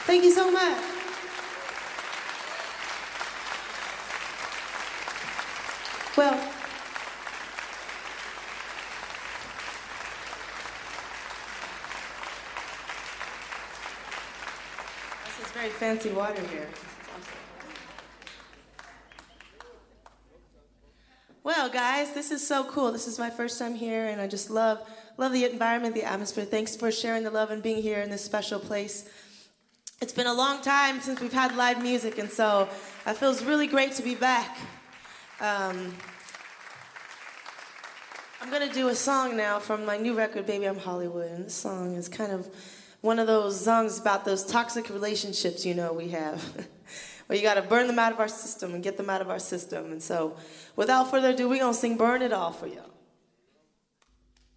Thank you so much. Well, this is very fancy water here. Well, guys, this is so cool. This is my first time here, and I just love the environment, the atmosphere. Thanks for sharing the love and being here in this special place. It's been a long time since we've had live music, and so it feels really great to be back. I'm going to do a song now from my new record, Baby I'm Hollywood, and this song is kind of one of those songs about those toxic relationships, you know, we have. Where you got to burn them out of our system and get them out of our system. And so, without further ado, we're going to sing Burn It All for you.